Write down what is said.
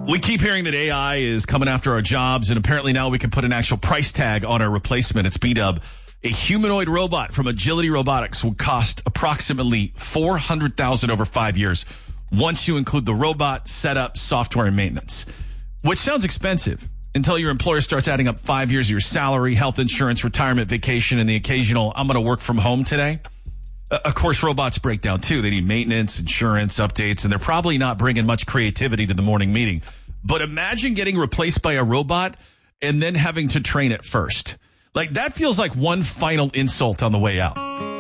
We keep hearing that AI is coming after our jobs, and apparently now we can put an actual price tag on our replacement. It's B-Dub. A humanoid robot from Agility Robotics will cost approximately $400,000 over 5 years once you include the robot, setup, software, and maintenance, which sounds expensive until your employer starts adding up 5 years of your salary, health insurance, retirement, vacation, and the occasional, I'm going to work from home today. Of course, robots break down, too. They need maintenance, insurance, updates, and they're probably not bringing much creativity to the morning meeting. But imagine getting replaced by a robot and then having to train it first. Like, that feels like one final insult on the way out.